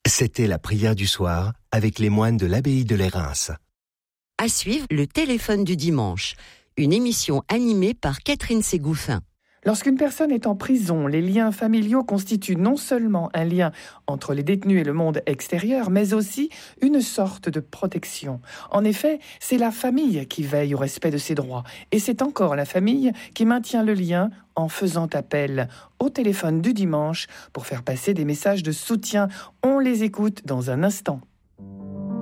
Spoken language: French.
C'était la prière du soir avec les moines de l'abbaye de Lérins. À suivre, le téléphone du dimanche, une émission animée par Catherine Ségouffin. Lorsqu'une personne est en prison, les liens familiaux constituent non seulement un lien entre les détenus et le monde extérieur, mais aussi une sorte de protection. En effet, c'est la famille qui veille au respect de ses droits, et c'est encore la famille qui maintient le lien en faisant appel au téléphone du dimanche pour faire passer des messages de soutien. On les écoute dans un instant.